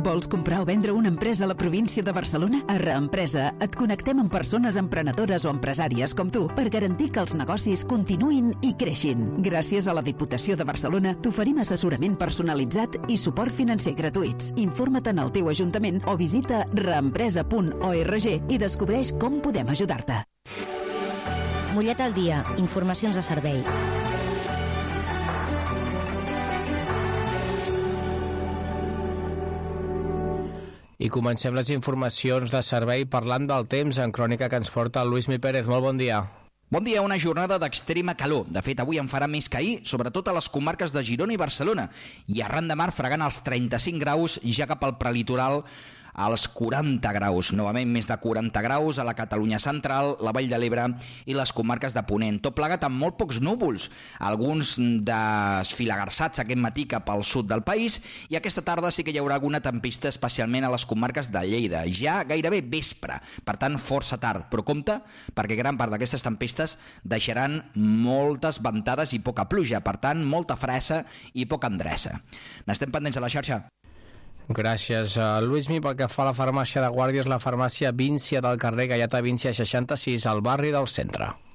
Vols comprar o vendre una empresa a la província de Barcelona? A Reempresa et connectem amb persones emprenedores o empresàries com tu per garantir que els negocis continuïn i creixin. Gràcies a la Diputació de Barcelona t'oferim assessorament personalitzat i suport financer gratuïts. Informa't en el teu ajuntament o visita reempresa.org i descobreix com podem ajudar-te. Mollet al dia. Informacions de servei. I comencem les informacions de servei parlant del temps en crònica que ens porta Luismi Pérez. Molt bon dia. Bon dia, una jornada d'extrema calor. De fet, avui en farà més que ahir, sobretot a les comarques de Girona i Barcelona. I arran de mar fregant els 35 graus ja cap al prelitoral als 40 graus. Novament més de 40 graus a la Catalunya central, la Vall de l'Ebre i les comarques de Ponent. Tot plegat amb molt pocs núvols, alguns desfilagarsats aquest matí cap al sud del país, i aquesta tarda sí que hi haurà alguna tempesta, especialment a les comarques de Lleida, ja gairebé vespre, per tant força tard, però compte, perquè gran part d'aquestes tempestes deixaran moltes ventades i poca pluja, per tant molta fressa i poca endreça. N'estem pendents a la xarxa. Gràcies, Luismi. Pel que fa a la farmàcia de Guàrdia, és la farmàcia Víncia del carrer Gaiata Víncia 66, al barri del centre.